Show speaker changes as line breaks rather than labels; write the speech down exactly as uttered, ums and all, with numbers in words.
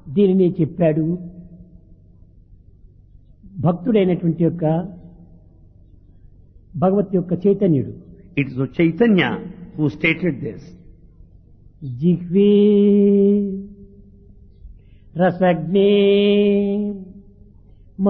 దీనిని చెప్పాడు భక్తుడైనటువంటి యొక్క భగవత్ యొక్క చైతన్యుడు.
It is Chaitanya who stated this.
జిహ్వే రసజ్ఞే